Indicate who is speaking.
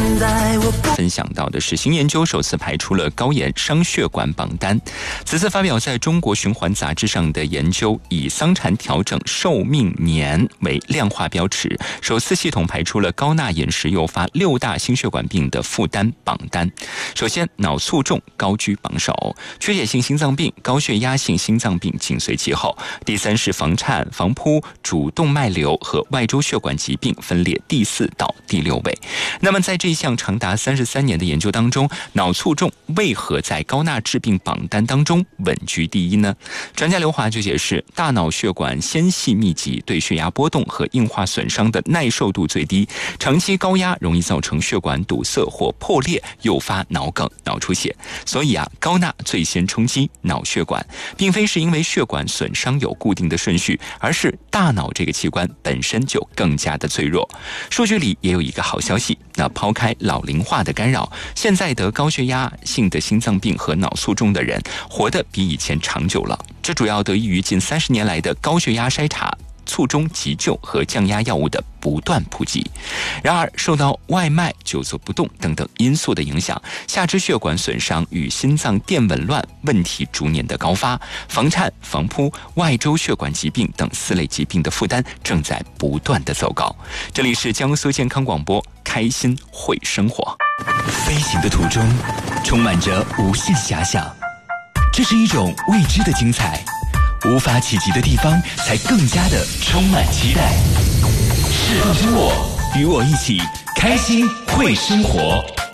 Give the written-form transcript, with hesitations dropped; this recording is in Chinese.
Speaker 1: 分享到的是新研究首次排出了高盐伤血管榜单。此次发表在中国循环杂志上的研究，以桑蚕调整寿命年为量化标尺，首次系统排出了高钠饮食诱发6大心血管病的负担榜单。首先，脑卒中高居榜首，缺血性心脏病、高血压性心脏病紧随其后。第三是房颤、房扑、主动脉瘤和外周血管疾病分列第4到第6位。那么在这项长达33年的研究当中，脑卒中为何在高钠致病榜单当中稳居第一呢？专家刘华就解释，大脑血管纤细密集，对血压波动和硬化损伤的耐受度最低，长期高压容易造成血管堵塞或破裂，诱发脑梗、脑出血。所以高钠最先冲击脑血管，并非是因为血管损伤有固定的顺序，而是大脑这个器官本身就更加的脆弱。数据里也有一个好消息，那抛开老龄化的干扰，现在得高血压性的心脏病和脑卒中的人活得比以前长久了，这主要得益于近30年来的高血压筛查、卒中急救和降压药物的不断普及。然而，受到外卖、久坐不动等等因素的影响，下肢血管损伤与心脏电紊乱问题逐年的高发，房颤、房扑、外周血管疾病等4类疾病的负担正在不断的走高。这里是江苏健康广播，开心会生活。
Speaker 2: 飞行的途中充满着无限遐想，这是一种未知的精彩，无法企及的地方才更加的充满期待。释放真我，与我一起开心会生活。